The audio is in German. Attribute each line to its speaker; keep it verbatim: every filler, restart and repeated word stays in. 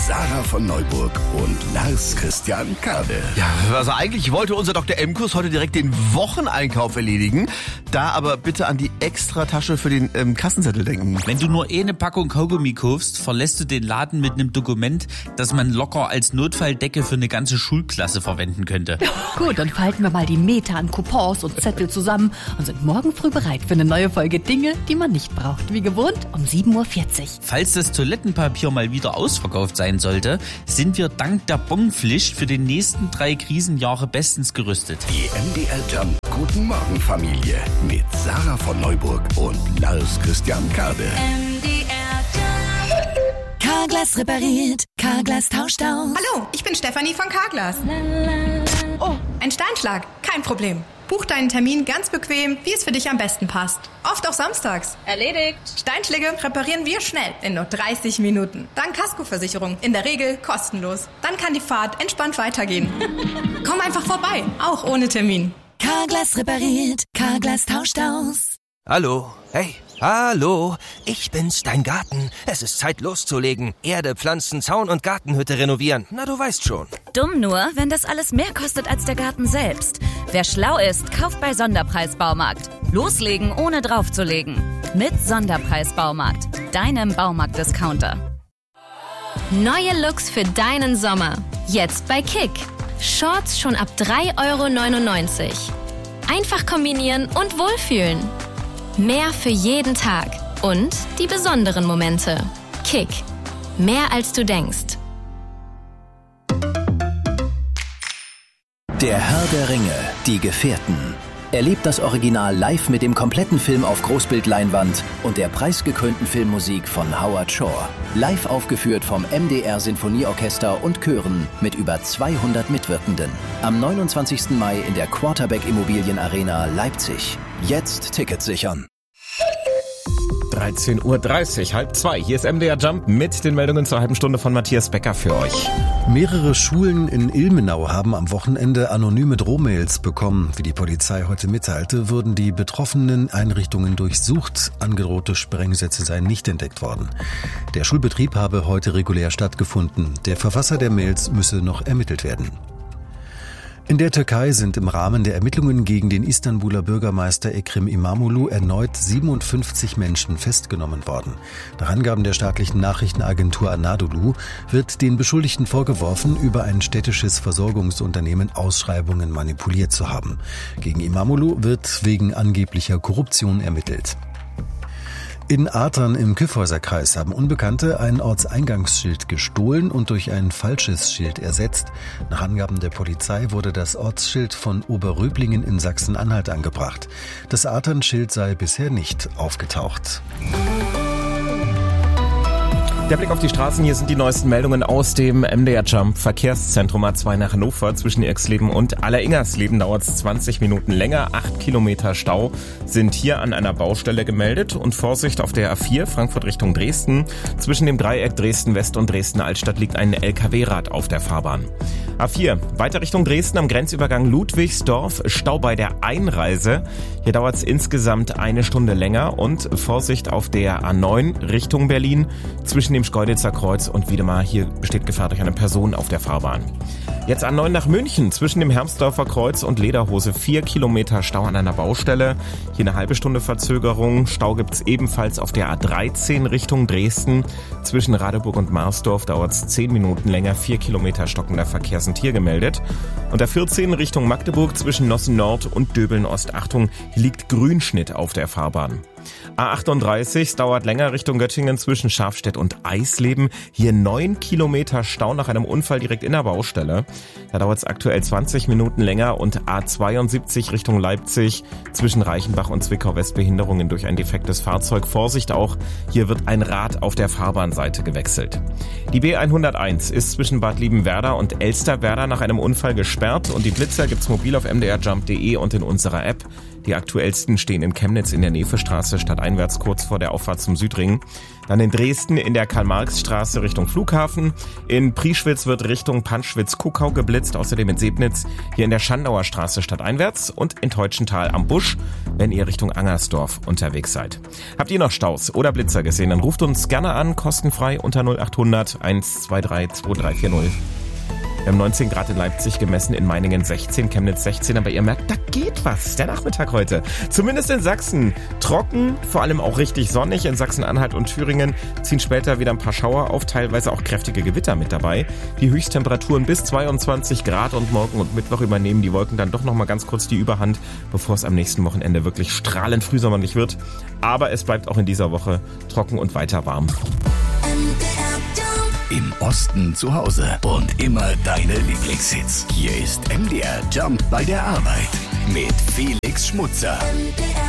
Speaker 1: Sarah von Neuburg und Lars Christian Kade.
Speaker 2: Ja, also eigentlich wollte unser Doktor Emkus heute direkt den Wocheneinkauf erledigen. Da aber bitte an die Extratasche für den ähm, Kassenzettel denken.
Speaker 3: Wenn du nur eine Packung Kaugummi kaufst, verlässt du den Laden mit einem Dokument, das man locker als Notfalldecke für eine ganze Schulklasse verwenden könnte.
Speaker 4: Gut, dann falten wir mal die Meter an Coupons und Zettel zusammen und sind morgen früh bereit für eine neue Folge Dinge, die man nicht braucht. Wie gewohnt um sieben Uhr vierzig.
Speaker 3: Falls das Toilettenpapier mal wieder ausverkauft sein sollte, sind wir dank der Bonpflicht für die nächsten drei Krisenjahre bestens gerüstet.
Speaker 1: Die M D R Jump Guten Morgen Familie mit Sarah von Neuburg und Lars Christian Kade.
Speaker 5: M D R Jump. Carglass repariert, Carglass tauscht aus.
Speaker 6: Hallo, ich bin Stefanie von Carglass. Oh, ein Steinschlag, kein Problem. Buch deinen Termin ganz bequem, wie es für dich am besten passt. Oft auch samstags.
Speaker 7: Erledigt.
Speaker 6: Steinschläge reparieren wir schnell, in nur dreißig Minuten. Dank Kaskoversicherung, in der Regel kostenlos. Dann kann die Fahrt entspannt weitergehen. Komm einfach vorbei, auch ohne Termin.
Speaker 5: Carglass repariert, Carglass tauscht aus.
Speaker 8: Hallo, hey, hallo, ich bin's, dein Garten. Es ist Zeit loszulegen. Erde, Pflanzen, Zaun und Gartenhütte renovieren. Na, du weißt schon.
Speaker 7: Dumm nur, wenn das alles mehr kostet als der Garten selbst. Wer schlau ist, kauft bei Sonderpreis Baumarkt. Loslegen, ohne draufzulegen. Mit Sonderpreis Baumarkt, deinem Baumarkt-Discounter.
Speaker 9: Neue Looks für deinen Sommer. Jetzt bei Kick. Shorts schon ab drei Euro neunundneunzig. Einfach kombinieren und wohlfühlen. Mehr für jeden Tag. Und die besonderen Momente. Kick. Mehr als du denkst.
Speaker 10: Der Herr der Ringe, die Gefährten. Erlebt das Original live mit dem kompletten Film auf Großbildleinwand und der preisgekrönten Filmmusik von Howard Shore. Live aufgeführt vom M D R Sinfonieorchester und Chören mit über zweihundert Mitwirkenden. Am neunundzwanzigsten Mai in der Quarterback Immobilien Arena Leipzig. Jetzt Tickets sichern.
Speaker 11: dreizehn Uhr dreißig, halb zwei. Hier ist M D R Jump mit den Meldungen zur halben Stunde von Matthias Becker für euch.
Speaker 12: Mehrere Schulen in Ilmenau haben am Wochenende anonyme Drohmails bekommen. Wie die Polizei heute mitteilte, wurden die betroffenen Einrichtungen durchsucht. Angedrohte Sprengsätze seien nicht entdeckt worden. Der Schulbetrieb habe heute regulär stattgefunden. Der Verfasser der Mails müsse noch ermittelt werden. In der Türkei sind im Rahmen der Ermittlungen gegen den Istanbuler Bürgermeister Ekrem İmamoğlu erneut siebenundfünfzig Menschen festgenommen worden. Nach Angaben der staatlichen Nachrichtenagentur Anadolu wird den Beschuldigten vorgeworfen, über ein städtisches Versorgungsunternehmen Ausschreibungen manipuliert zu haben. Gegen İmamoğlu wird wegen angeblicher Korruption ermittelt. In Artern im Kyffhäuserkreis haben Unbekannte ein Ortseingangsschild gestohlen und durch ein falsches Schild ersetzt. Nach Angaben der Polizei wurde das Ortsschild von Oberröblingen in Sachsen-Anhalt angebracht. Das Arternschild sei bisher nicht aufgetaucht.
Speaker 11: Der Blick auf die Straßen, hier sind die neuesten Meldungen aus dem M D R Jump Verkehrszentrum A zwei nach Hannover. Zwischen Irxleben und Alleringersleben dauert es zwanzig Minuten länger. Acht Kilometer Stau sind hier an einer Baustelle gemeldet. Und Vorsicht auf der A vier, Frankfurt Richtung Dresden. Zwischen dem Dreieck Dresden-West und Dresden-Altstadt liegt ein L K W-Rad auf der Fahrbahn. A vier, weiter Richtung Dresden am Grenzübergang Ludwigsdorf. Stau bei der Einreise. Hier dauert es insgesamt eine Stunde länger. Und Vorsicht auf der A neun Richtung Berlin. Zwischen dem Schkeuditzer Kreuz und Wiedemar. Hier besteht Gefahr durch eine Person auf der Fahrbahn. Jetzt A neun nach München. Zwischen dem Hermsdorfer Kreuz und Lederhose vier Kilometer Stau an einer Baustelle. Hier eine halbe Stunde Verzögerung. Stau gibt's ebenfalls auf der A dreizehn Richtung Dresden. Zwischen Radeburg und Marsdorf dauert es zehn Minuten länger. vier Kilometer stockender Verkehr sind hier gemeldet. Und A vierzehn Richtung Magdeburg zwischen Nossen Nord und Döbeln Ost. Achtung, hier liegt Grünschnitt auf der Fahrbahn. A achtunddreißig, es dauert länger Richtung Göttingen zwischen Schafstedt und Eisleben. Hier neun Kilometer Stau nach einem Unfall direkt in der Baustelle. Da dauert es aktuell zwanzig Minuten länger. Und A zweiundsiebzig Richtung Leipzig zwischen Reichenbach und Zwickau-West Behinderungen durch ein defektes Fahrzeug. Vorsicht auch, hier wird ein Rad auf der Fahrbahnseite gewechselt. Die B hunderteins ist zwischen Bad Liebenwerda und Elsterwerda nach einem Unfall gesperrt. Und die Blitzer gibt's mobil auf m d r jump punkt d e und in unserer App. Die aktuellsten stehen in Chemnitz in der Nevestraße stadteinwärts kurz vor der Auffahrt zum Südring. Dann in Dresden in der Karl-Marx-Straße Richtung Flughafen. In Prieschwitz wird Richtung Panschwitz-Kuckau geblitzt. Außerdem in Sebnitz hier in der Schandauer Straße stadteinwärts und in Teutschenthal am Busch, wenn ihr Richtung Angersdorf unterwegs seid. Habt ihr noch Staus oder Blitzer gesehen? Dann ruft uns gerne an, kostenfrei unter null acht hundert eins zwei drei zwei drei vier null. Wir haben neunzehn Grad in Leipzig gemessen, in Meiningen sechzehn, Chemnitz sechzehn, aber ihr merkt, da geht was, der Nachmittag heute. Zumindest in Sachsen. Trocken, vor allem auch richtig sonnig. In Sachsen-Anhalt und Thüringen ziehen später wieder ein paar Schauer auf, teilweise auch kräftige Gewitter mit dabei. Die Höchsttemperaturen bis zweiundzwanzig Grad und morgen und Mittwoch übernehmen die Wolken dann doch nochmal ganz kurz die Überhand, bevor es am nächsten Wochenende wirklich strahlend frühsommerlich wird. Aber es bleibt auch in dieser Woche trocken und weiter warm.
Speaker 1: Im Osten zu Hause und immer deine Lieblingshits. Hier ist M D R Jump bei der Arbeit mit Felix Schmutzer.